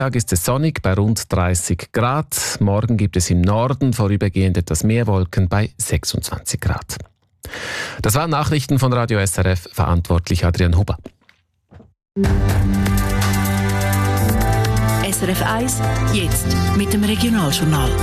Tag ist es sonnig bei rund 30 Grad. Morgen gibt es im Norden vorübergehend etwas mehr Wolken bei 26 Grad. Das waren Nachrichten von Radio SRF, verantwortlich Adrian Huber. SRF 1, jetzt mit dem Regionaljournal.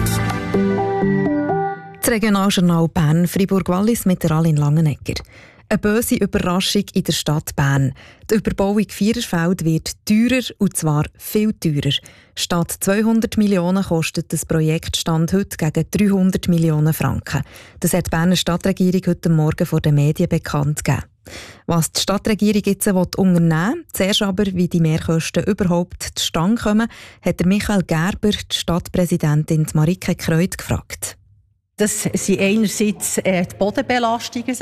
Das Regionaljournal Bern-Fribourg-Wallis mit der Aline Langenegger. Eine böse Überraschung in der Stadt Bern. Die Überbauung Viererfeld wird teurer, und zwar viel teurer. Statt 200 Millionen kostet das Projekt Stand heute gegen 300 Millionen Franken. Das hat die Berner Stadtregierung heute Morgen vor den Medien bekannt gegeben. Was die Stadtregierung jetzt unternehmen will, zuerst aber, wie die Mehrkosten überhaupt zustande kommen, hat der Michael Gerber, die Stadtpräsidentin Marike Kreut, gefragt. Das sind einerseits die Bodenbelastungen,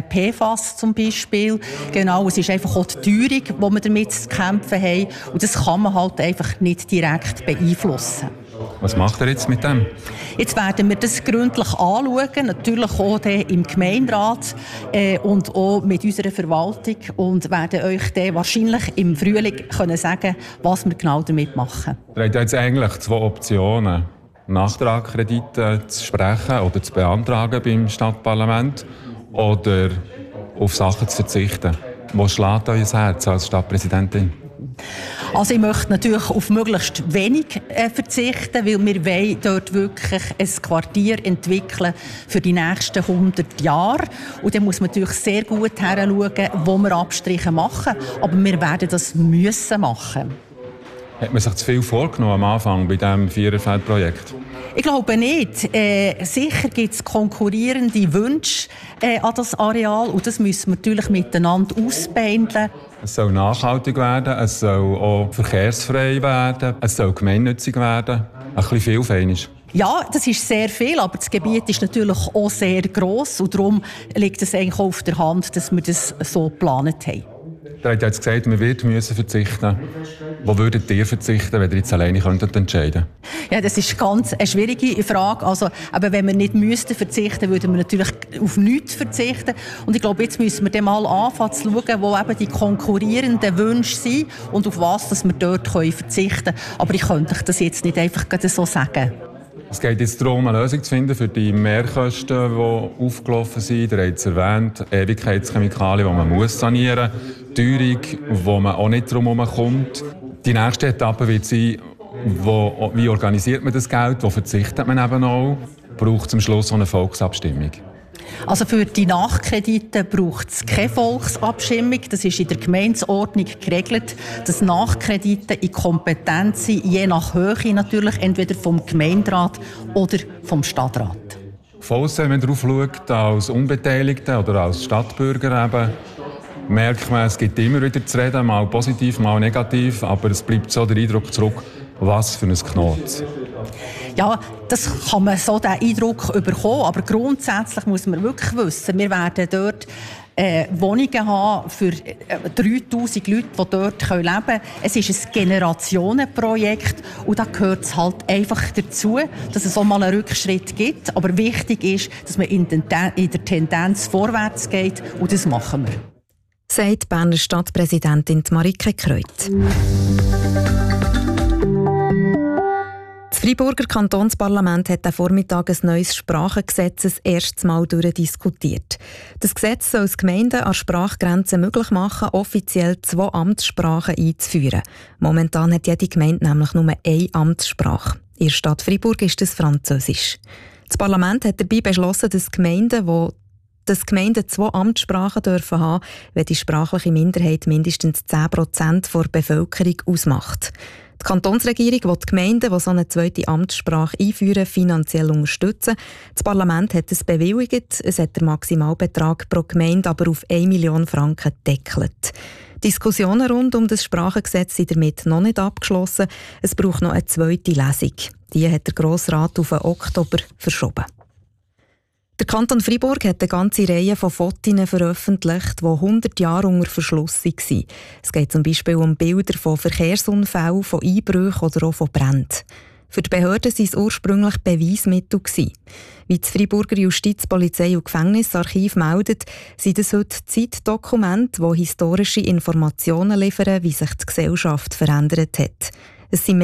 PFAS zum Beispiel. Genau, es ist einfach auch die Teuerung, die wir damit zu kämpfen haben. Und das kann man halt einfach nicht direkt beeinflussen. Was macht ihr jetzt mit dem? Jetzt werden wir das gründlich anschauen, natürlich auch im Gemeinderat und auch mit unserer Verwaltung, und werden euch dann wahrscheinlich im Frühling können sagen, was wir genau damit machen. Ihr habt jetzt eigentlich zwei Optionen: Nachtragskredite zu sprechen oder zu beantragen beim Stadtparlament oder auf Sachen zu verzichten. Wo schlägt euer Herz als Stadtpräsidentin? Also ich möchte natürlich auf möglichst wenig verzichten, weil wir wollen dort wirklich ein Quartier entwickeln für die nächsten 100 Jahre. Und dann muss man natürlich sehr gut hinschauen, wo wir Abstriche machen. Aber wir werden das müssen machen. Hat man sich zu viel vorgenommen am Anfang bei diesem Viererfeld-Projekt? Ich glaube nicht. Sicher gibt es konkurrierende Wünsche an das Areal, und das müssen wir natürlich miteinander ausbändeln. Es soll nachhaltig werden, es soll auch verkehrsfrei werden, es soll gemeinnützig werden. Ein bisschen viel feinisch. Ja, das ist sehr viel, aber das Gebiet ist natürlich auch sehr gross, und darum liegt es eigentlich auch auf der Hand, dass wir das so geplant haben. Ihr habt jetzt gesagt, wir werden verzichten. Wo würdet ihr verzichten, wenn ihr jetzt alleine entscheiden könntet? Ja, das ist ganz eine schwierige Frage. Also, aber wenn wir nicht verzichten, würden wir natürlich auf nichts verzichten. Und ich glaube, jetzt müssen wir dann mal anfangen zu schauen, wo eben die konkurrierenden Wünsche sind und auf was dass wir dort verzichten können. Aber ich könnte euch das jetzt nicht einfach so sagen. Es geht jetzt darum, eine Lösung zu finden für die Mehrkosten, die aufgelaufen sind. Ihr habt es erwähnt, Ewigkeitschemikalien, die man muss sanieren muss, Teuerung, wo man auch nicht drum herum kommt. Die nächste Etappe wird sein, wie organisiert man das Geld, wo verzichtet man eben auch, braucht es am Schluss auch eine Volksabstimmung. Also für die Nachkredite braucht es keine Volksabstimmung. Das ist in der Gemeindeordnung geregelt, dass Nachkredite in Kompetenz sind, je nach Höhe natürlich, entweder vom Gemeinderat oder vom Stadtrat. Falls wenn man darauf schaut, als Unbeteiligter oder als Stadtbürger eben, merkt man, es gibt immer wieder zu reden, mal positiv, mal negativ, aber es bleibt so der Eindruck zurück, was für ein Knot. Ja, das kann man so den Eindruck bekommen, aber grundsätzlich muss man wirklich wissen, wir werden dort Wohnungen haben für 3000 Leute, die dort leben können. Es ist ein Generationenprojekt, und da gehört es halt einfach dazu, dass es auch mal einen Rückschritt gibt. Aber wichtig ist, dass man in der Tendenz vorwärts geht, und das machen wir. Sagt die Berner Stadtpräsidentin Marike Kreut. Das Freiburger Kantonsparlament hat am Vormittag ein neues Sprachengesetz das erste Mal durchdiskutiert. Das Gesetz soll es Gemeinden an Sprachgrenzen möglich machen, offiziell 2 Amtssprachen einzuführen. Momentan hat jede Gemeinde nämlich nur eine Amtssprache. In der Stadt Freiburg ist das Französisch. Das Parlament hat dabei beschlossen, dass Gemeinden 2 Amtssprachen dürfen haben, wenn die sprachliche Minderheit mindestens 10% der Bevölkerung ausmacht. Die Kantonsregierung will die Gemeinden, die so eine zweite Amtssprache einführen, finanziell unterstützen. Das Parlament hat es bewilligt. Es hat den Maximalbetrag pro Gemeinde aber auf 1 Million Franken gedeckelt. Diskussionen rund um das Sprachengesetz sind damit noch nicht abgeschlossen. Es braucht noch eine zweite Lesung. Die hat der Grosse Rat auf den Oktober verschoben. Der Kanton Freiburg hat eine ganze Reihe von Fotos veröffentlicht, die 100 Jahre unter Verschluss waren. Es geht zum Beispiel um Bilder von Verkehrsunfällen, von Einbrüchen oder auch von Bränden. Für die Behörden waren es ursprünglich Beweismittel. Wie das Freiburger Justiz-, Polizei- und Gefängnisarchiv meldet, sind es heute Zeitdokumente, die historische Informationen liefern, wie sich die Gesellschaft verändert hat. Es sind